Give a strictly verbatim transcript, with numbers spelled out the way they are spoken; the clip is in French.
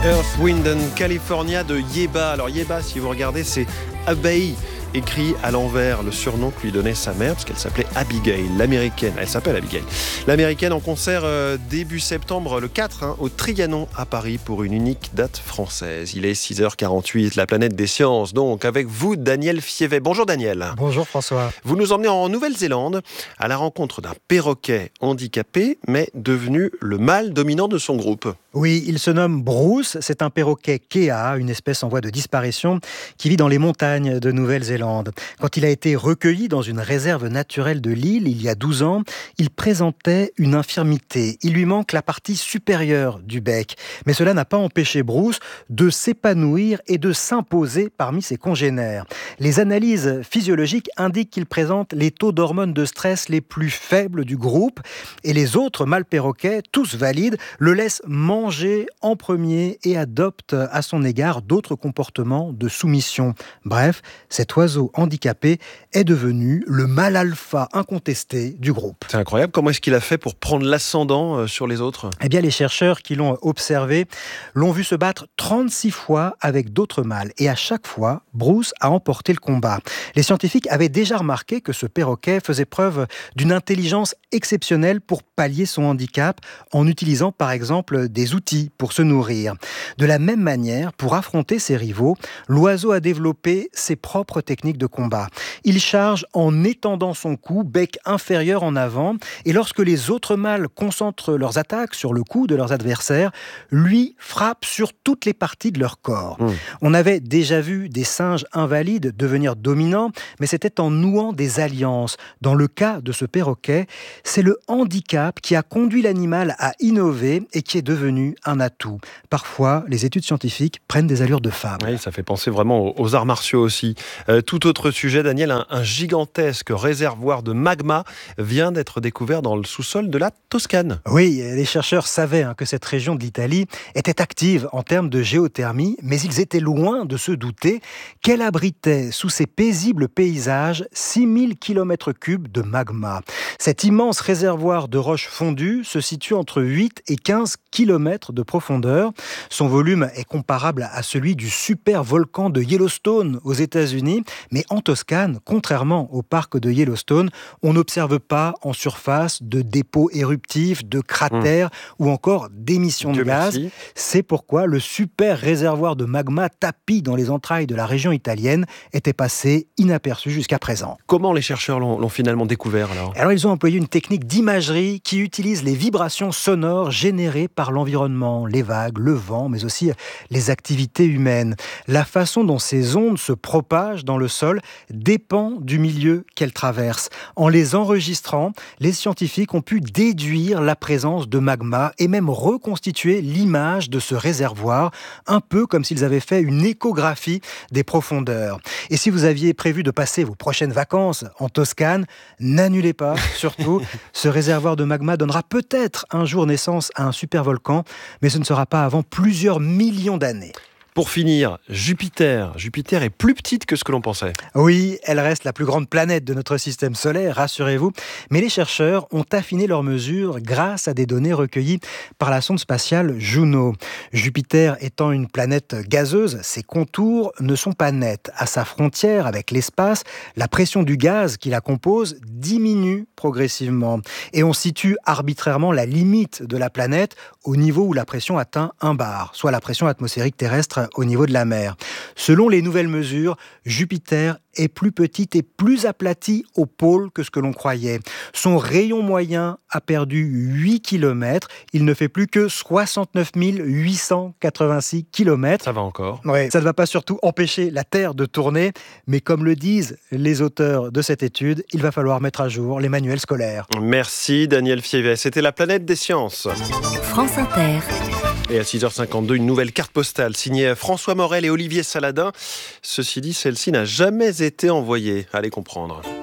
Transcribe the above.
Earth, Wind and California de Yeba. Alors Yeba, si vous regardez, c'est Abbey, écrit à l'envers, le surnom que lui donnait sa mère, parce qu'elle s'appelait Abigail, l'américaine. Elle s'appelle Abigail. L'américaine en concert euh, début septembre, le quatre, hein, au Trianon à Paris, pour une unique date française. Il est six heures quarante-huit, la planète des sciences, donc, avec vous, Daniel Fievet. Bonjour Daniel. Bonjour François. Vous nous emmenez en Nouvelle-Zélande, à la rencontre d'un perroquet handicapé, mais devenu le mâle dominant de son groupe. Oui, il se nomme Bruce, c'est un perroquet Kea, une espèce en voie de disparition, qui vit dans les montagnes de Nouvelle-Zélande. Quand il a été recueilli dans une réserve naturelle de l'île, il y a douze ans, il présentait une infirmité. Il lui manque la partie supérieure du bec. Mais cela n'a pas empêché Bruce de s'épanouir et de s'imposer parmi ses congénères. Les analyses physiologiques indiquent qu'il présente les taux d'hormones de stress les plus faibles du groupe, et les autres mâles perroquets, tous valides, le laissent manger manger en premier et adopte à son égard d'autres comportements de soumission. Bref, cet oiseau handicapé est devenu le mâle alpha incontesté du groupe. C'est incroyable. Comment est-ce qu'il a fait pour prendre l'ascendant sur les autres ? Eh bien, les chercheurs qui l'ont observé l'ont vu se battre trente-six fois avec d'autres mâles. Et à chaque fois, Bruce a emporté le combat. Les scientifiques avaient déjà remarqué que ce perroquet faisait preuve d'une intelligence exceptionnelle pour pallier son handicap en utilisant par exemple des outils pour se nourrir. De la même manière, pour affronter ses rivaux, l'oiseau a développé ses propres techniques de combat. Il charge en étendant son cou, bec inférieur en avant, et lorsque les autres mâles concentrent leurs attaques sur le cou de leurs adversaires, lui frappe sur toutes les parties de leur corps. Mmh. On avait déjà vu des singes invalides devenir dominants, mais c'était en nouant des alliances. Dans le cas de ce perroquet, c'est le handicap qui a conduit l'animal à innover et qui est devenu un atout. Parfois, les études scientifiques prennent des allures de fable. Oui, ça fait penser vraiment aux arts martiaux aussi. Euh, tout autre sujet, Daniel, un, un gigantesque réservoir de magma vient d'être découvert dans le sous-sol de la Toscane. Oui, les chercheurs savaient hein, que cette région de l'Italie était active en termes de géothermie, mais ils étaient loin de se douter qu'elle abritait sous ses paisibles paysages six mille kilomètres cubes de magma. Cet immense réservoir de roches fondues se situe entre huit et quinze kilomètres de profondeur. Son volume est comparable à celui du super volcan de Yellowstone aux États-Unis, mais en Toscane, contrairement au parc de Yellowstone, on n'observe pas en surface de dépôts éruptifs, de cratères mmh. ou encore d'émissions de gaz. Merci. C'est pourquoi le super réservoir de magma tapi dans les entrailles de la région italienne était passé inaperçu jusqu'à présent. Comment les chercheurs l'ont, l'ont finalement découvert alors ? Alors ils ont employé une technique d'imagerie qui utilise les vibrations sonores générées par l'environnement, les vagues, le vent, mais aussi les activités humaines. La façon dont ces ondes se propagent dans le sol dépend du milieu qu'elles traversent. En les enregistrant, les scientifiques ont pu déduire la présence de magma et même reconstituer l'image de ce réservoir, un peu comme s'ils avaient fait une échographie des profondeurs. Et si vous aviez prévu de passer vos prochaines vacances en Toscane, n'annulez pas, surtout, ce réservoir de magma donnera peut-être un jour naissance à un supervolcan, mais ce ne sera pas avant plusieurs millions d'années. Pour finir, Jupiter. Jupiter est plus petite que ce que l'on pensait. Oui, elle reste la plus grande planète de notre système solaire, rassurez-vous. Mais les chercheurs ont affiné leurs mesures grâce à des données recueillies par la sonde spatiale Juno. Jupiter étant une planète gazeuse, ses contours ne sont pas nets. À sa frontière avec l'espace, la pression du gaz qui la compose diminue progressivement. Et on situe arbitrairement la limite de la planète au niveau où la pression atteint un bar, soit la pression atmosphérique terrestre au niveau de la mer. Selon les nouvelles mesures, Jupiter est plus petite et plus aplatie au pôle que ce que l'on croyait. Son rayon moyen a perdu huit kilomètres. Il ne fait plus que soixante-neuf mille huit cent quatre-vingt-six kilomètres. Ça va encore. Ouais, ça ne va pas surtout empêcher la Terre de tourner, mais comme le disent les auteurs de cette étude, il va falloir mettre à jour les manuels scolaires. Merci Daniel Fievet. C'était la planète des sciences. France Inter. Et à six heures cinquante-deux, une nouvelle carte postale signée François Morel et Olivier Saladin. Ceci dit, celle-ci n'a jamais été envoyée. Allez comprendre.